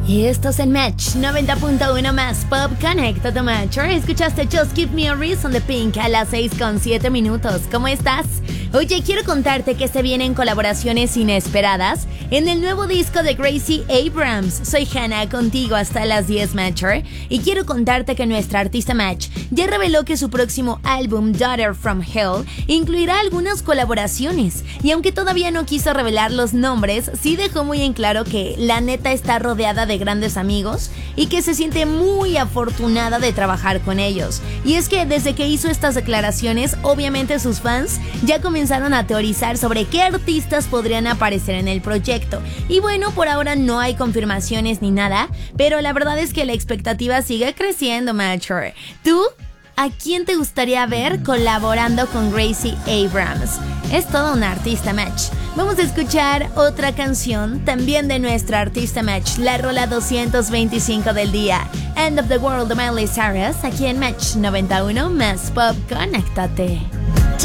Y esto es en Match 90.1 más Pop Connect to Match. Escuchaste Just Give Me a Reason de Pink a las 6:07. ¿Cómo estás? Oye, quiero contarte que se vienen colaboraciones inesperadas en el nuevo disco de Gracie Abrams. Soy Hannah, contigo hasta las 10 Matcher, y quiero contarte que nuestra artista Match ya reveló que su próximo álbum Daughter from Hell incluirá algunas colaboraciones, y aunque todavía no quiso revelar los nombres, sí dejó muy en claro que la neta está rodeada de grandes amigos y que se siente muy afortunada de trabajar con ellos. Y es que desde que hizo estas declaraciones, obviamente sus fans ya comenzaron a teorizar sobre qué artistas podrían aparecer en el proyecto. Y bueno, por ahora no hay confirmaciones ni nada, pero la verdad es que la expectativa sigue creciendo, Matcher. ¿Tú? ¿A quién te gustaría ver colaborando con Gracie Abrams? Es toda una artista Match. Vamos a escuchar otra canción también de nuestra artista Match, la rola 225 del día, End of the World de Miley Cyrus, aquí en Match 91 más Pop. Conéctate.